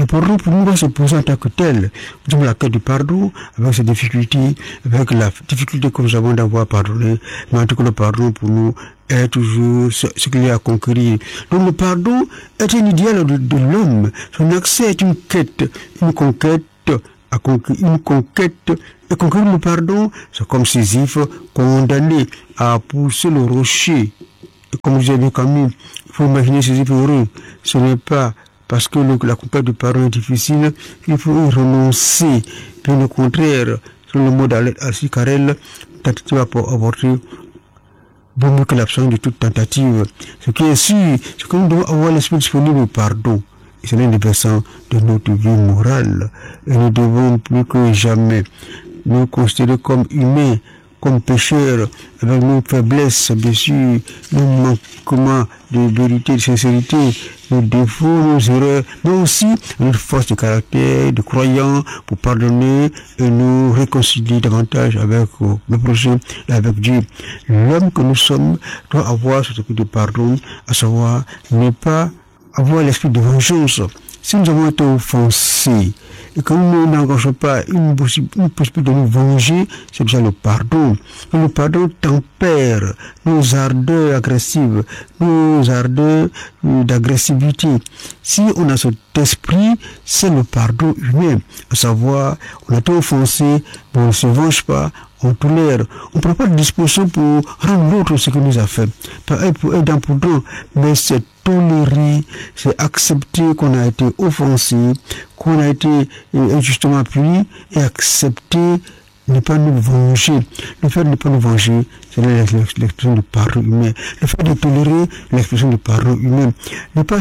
Le pardon pour nous va se poser en tant que tel. Nous avons la quête du pardon, avec ses difficultés, avec la difficulté que nous avons d'avoir pardonné, mais en tout cas le pardon pour nous est toujours ce qu'il y a à conquérir. Donc le pardon est un idéal de l'homme. Son accès est une quête, une conquête, une conquête. Et conquérir le pardon, c'est comme Sisyphe condamné à pousser le rocher. Et comme vous avez Camus, il faut imaginer Sisyphe heureux. Ce n'est pas parce que la conquête du pardon est difficile qu'il faut y renoncer. Bien au contraire, selon le mot d'Alcide Carrel, tentative avortée vaut mieux que l'absence de toute tentative. Ce qui est sûr, c'est que nous devons avoir l'esprit disponible au pardon. Et c'est l'un des versants de notre vie morale. Et nous devons plus que jamais nous considérer comme humains, comme pécheurs, avec nos faiblesses, bien sûr, nos manquements de vérité, de sincérité, nos défauts, nos erreurs, mais aussi notre force de caractère, de croyants, pour pardonner et nous réconcilier davantage avec le prochain et avec Dieu. L'homme que nous sommes doit avoir ce esprit de pardon, à savoir ne pas avoir l'esprit de vengeance. Si nous avons été offensés et que nous n'engageons pas une possibilité de nous venger, c'est déjà le pardon. Et le pardon tempère nos ardeurs agressives, nos ardeurs d'agressivité. Si on a cet esprit, c'est le pardon humain. À savoir, on a été offensé, mais on ne se venge pas, on tolère. On ne prend pas de disposition pour rendre l'autre ce qu'il nous a fait. Pas être pour être dans prudent, mais c'est tolérer, c'est accepter qu'on a été offensé, qu'on a été injustement puni et accepter ne pas nous venger. Le fait de ne pas nous venger, c'est l'expression du pardon humain. Le fait de tolérer, l'expression du pardon humain. Ne pas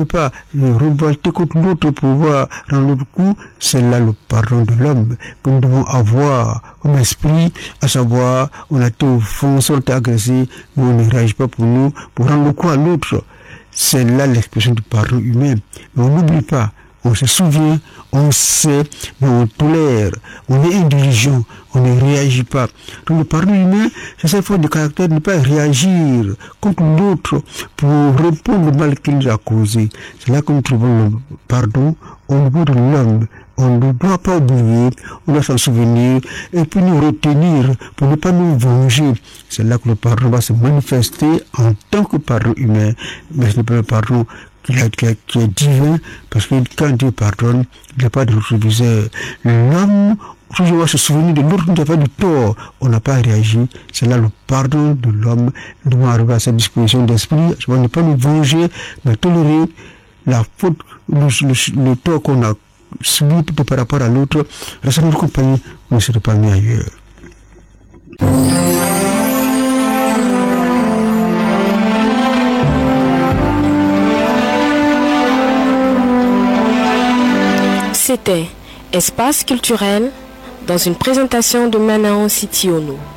révolter contre l'autre pour pouvoir rendre l'autre coup, c'est là le pardon de l'homme que nous devons avoir comme esprit, à savoir, on a été offensé, on a été agressé, mais on ne réagit pas pour nous, pour rendre le coup à l'autre. C'est là l'expression du pardon humain. Mais on n'oublie pas, on se souvient, on sait, mais on tolère, on est indulgent, on ne réagit pas. Donc le pardon humain, c'est cette force de caractère de ne pas réagir contre l'autre pour répondre au mal qu'il nous a causé. C'est là que nous trouvons le pardon au niveau de l'homme. On ne doit pas oublier, on doit s'en souvenir et puis nous retenir pour ne pas nous venger. C'est là que le pardon va se manifester en tant que pardon humain, mais ce n'est pas un pardon qui est divin, parce que quand Dieu pardonne, il n'y a pas de rétroviseur. L'homme toujours va se souvenir de l'autre qui nous a fait du tort, on n'a pas réagi. C'est là le pardon de l'homme. Nous devons arriver à cette disposition d'esprit, on ne pas nous venger, mais tolérer la faute, le tort qu'on a subi par rapport à l'autre, rester notre compagnie, on ne serait pas mis ailleurs. C'était Espace culturel dans une présentation de Manao City Ono.